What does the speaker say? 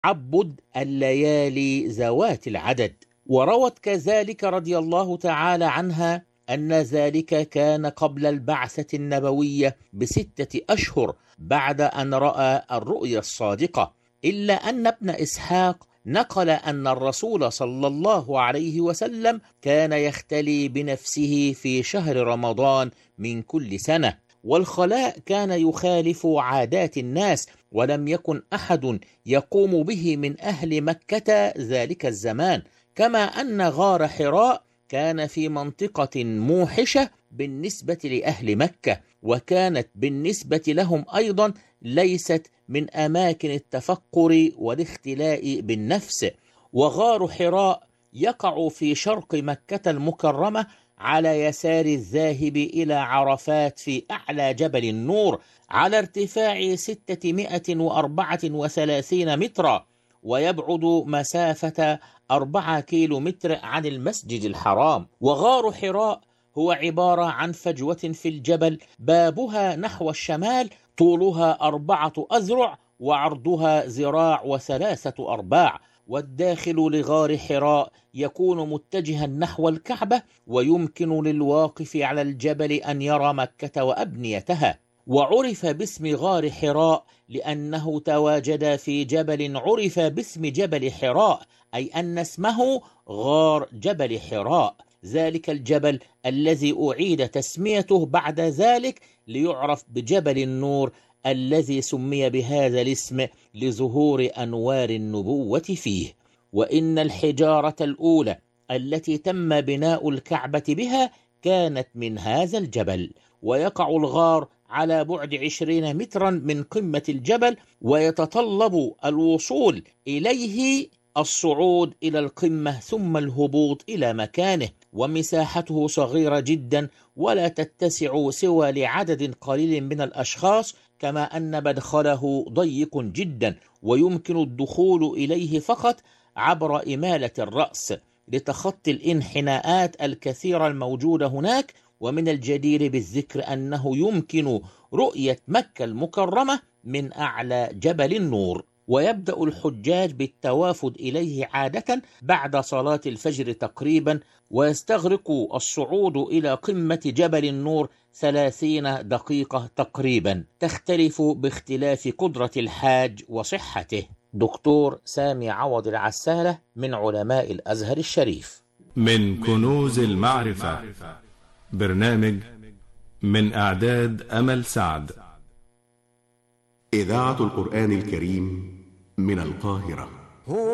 تعبد الليالي ذوات العدد. وروت كذلك رضي الله تعالى عنها أن ذلك كان قبل البعثة النبوية ب6 أشهر بعد أن رأى الرؤيا الصادقة، إلا أن ابن إسحاق نقل أن الرسول صلى الله عليه وسلم كان يختلي بنفسه في شهر رمضان من كل سنة، والخلاء كان يخالف عادات الناس، ولم يكن أحد يقوم به من أهل مكة ذلك الزمان. كما أن غار حراء كان في منطقة موحشة بالنسبة لأهل مكة، وكانت بالنسبة لهم أيضا ليست من أماكن التفقر والاختلاء بالنفس. وغار حراء يقع في شرق مكة المكرمة على يسار الذاهب إلى عرفات في أعلى جبل النور على ارتفاع 634 مترا، ويبعد مسافة 4 كيلومتر عن المسجد الحرام. وغار حراء هو عبارة عن فجوة في الجبل بابها نحو الشمال، طولها 4 أذرع وعرضها 1.3 أرباع. والداخل لغار حراء يكون متجها نحو الكعبة، ويمكن للواقف على الجبل أن يرى مكة وأبنيتها. وعرف باسم غار حراء لأنه تواجد في جبل عرف باسم جبل حراء، أي أن اسمه غار جبل حراء، ذلك الجبل الذي أعيد تسميته بعد ذلك ليعرف بجبل النور الذي سمي بهذا الاسم لظهور أنوار النبوة فيه. وإن الحجارة الأولى التي تم بناء الكعبة بها كانت من هذا الجبل. ويقع الغار على بعد 20 مترا من قمة الجبل، ويتطلب الوصول إليه الصعود إلى القمة ثم الهبوط إلى مكانه. ومساحته صغيرة جدا ولا تتسع سوى لعدد قليل من الأشخاص، كما أن مدخله ضيق جدا ويمكن الدخول إليه فقط عبر إمالة الرأس لتخطي الانحناءات الكثيرة الموجودة هناك. ومن الجدير بالذكر أنه يمكن رؤية مكة المكرمة من أعلى جبل النور. ويبدأ الحجاج بالتوافد إليه عادة بعد صلاة الفجر تقريبا، ويستغرق الصعود إلى قمة جبل النور 30 دقيقة تقريبا، تختلف باختلاف قدرة الحاج وصحته. دكتور سامي عوض العسالة من علماء الأزهر الشريف. من كنوز المعرفة، برنامج من إعداد أمل سعد. إذاعة القرآن الكريم من القاهرة.